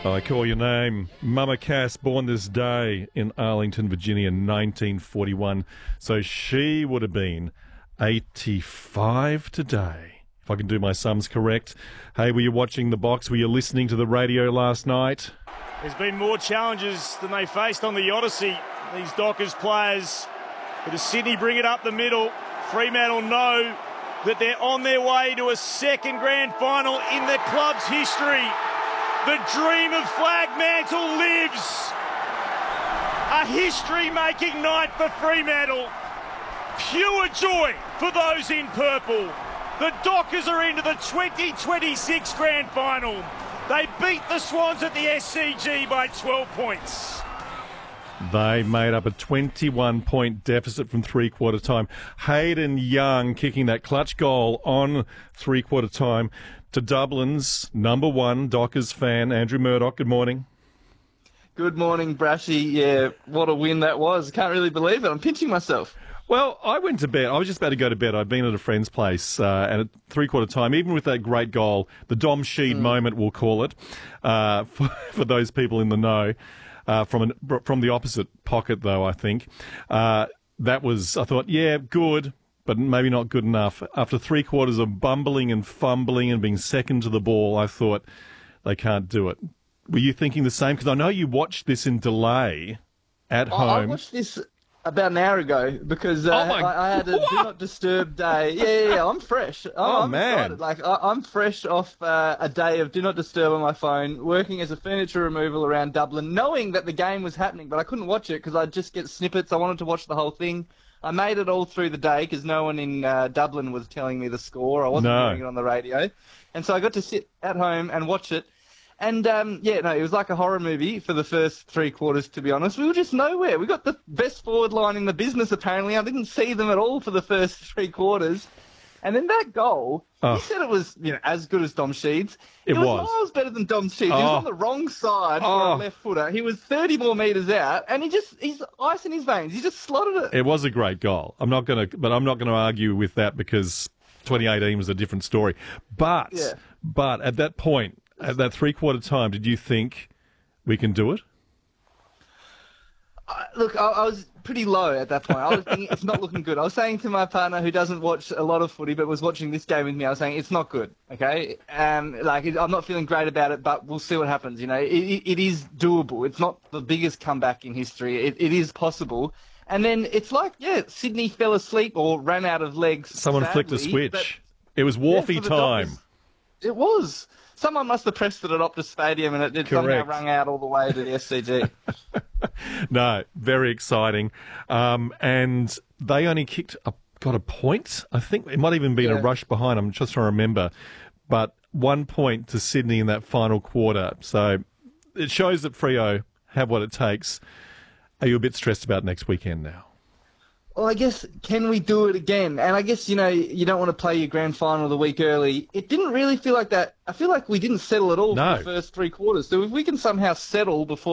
I call your name. Mama Cass, born this day in Arlington, Virginia, 1941. So she would have been 85 today, if I can do my sums correct. Hey, were you watching The Box? Were you listening to the radio last night? There's been more challenges than they faced on the Odyssey. These Dockers players, but as Sydney bring it up the middle, Fremantle know that they're on their way to a second grand final in the club's history. The dream of Flag Mantle lives. A history-making night for Fremantle. Pure joy for those in purple. The Dockers are into the 2026 grand final. They beat the Swans at the SCG by 12 points. They made up a 21-point deficit from three-quarter time. Hayden Young kicking that clutch goal on three-quarter time to Dublin's number one Dockers fan, Andrew Murdoch. Good morning. Good morning, Brashy. Yeah, what a win that was. Can't really believe it. I'm pinching myself. Well, I went to bed. I was just about to go to bed. I'd been at a friend's place, and at three-quarter time, even with that great goal, the Dom Sheed moment, we'll call it, for those people in the know, from the opposite pocket, though, I think. That was, I thought, yeah, good, but maybe not good enough. After three-quarters of bumbling and fumbling and being second to the ball, I thought, they can't do it. Were you thinking the same? Because I know you watched this in delay at home. I watched this about an hour ago because I had a Do Not Disturb day. Yeah, I'm fresh. I'm man. excited. Like, I'm fresh off a day of Do Not Disturb on my phone, working as a furniture removal around Dublin, knowing that the game was happening, but I couldn't watch it because I'd just get snippets. I wanted to watch the whole thing. I made it all through the day because no one in Dublin was telling me the score. I wasn't hearing it on the radio. And so I got to sit at home and watch it. And, it was like a horror movie for the first three quarters, to be honest. We were just nowhere. We got the best forward line in the business, apparently. I didn't see them at all for the first three quarters. And then that goal, he said it was as good as Dom Sheed's. It was miles better than Dom Sheed's. He was on the wrong side for a left footer. He was 30 more metres out, and he's ice in his veins. He just slotted it. It was a great goal. I'm not going to argue with that because 2018 was a different story. But at that point, at that three-quarter time, did you think we can do it? Look, I was pretty low at that point. I was thinking it's not looking good. I was saying to my partner, who doesn't watch a lot of footy but was watching this game with me, I was saying it's not good. Okay, I'm not feeling great about it, but we'll see what happens. It is doable. It's not the biggest comeback in history. It is possible. And then it's like, Sydney fell asleep or ran out of legs. Someone flicked a switch. It was Wharfie time. Dockers. It was. Someone must have pressed it at Optus Stadium and it somehow rung out all the way to the SCG. No, very exciting. And they only got a point. I think it might even been a rush behind. I'm just trying to remember. But 1 point to Sydney in that final quarter. So it shows that Freo have what it takes. Are you a bit stressed about next weekend now? Well, I guess, can we do it again? And I guess, you don't want to play your grand final the week early. It didn't really feel like that. I feel like we didn't settle at all for the first three quarters. So if we can somehow settle before